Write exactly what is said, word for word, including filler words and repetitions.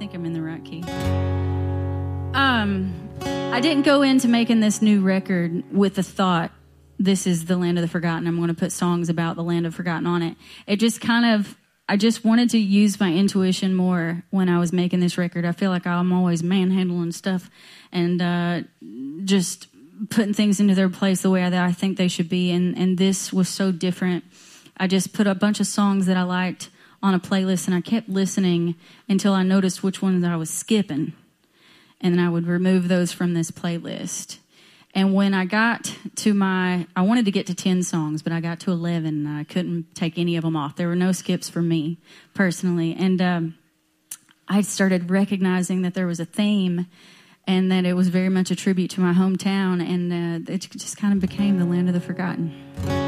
think I'm in the right key. Um, I didn't go into making this new record with the thought, this is the land of the forgotten. I'm going to put songs about the land of forgotten on it. It just kind of, I just wanted to use my intuition more when I was making this record. I feel like I'm always manhandling stuff and uh, just putting things into their place the way that I think they should be. And, and this was so different. I just put a bunch of songs that I liked on a playlist, and I kept listening until I noticed which ones I was skipping. And then I would remove those from this playlist. And when I got to my, I wanted to get to ten songs, but I got to eleven, and I couldn't take any of them off. There were no skips for me, personally. And um, I started recognizing that there was a theme, and that it was very much a tribute to my hometown, and uh, it just kind of became the land of the forgotten.